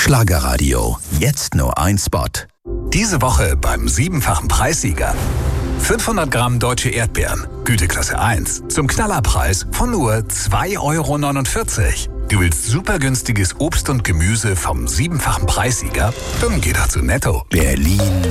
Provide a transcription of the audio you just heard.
Schlagerradio, jetzt nur ein Spot. Diese Woche beim 7-fachen Preissieger. 500 Gramm deutsche Erdbeeren, Güteklasse 1, zum Knallerpreis von nur 2,49 €. Du willst super günstiges Obst und Gemüse vom 7-fachen Preissieger? Dann geh doch zu Netto. Berlin.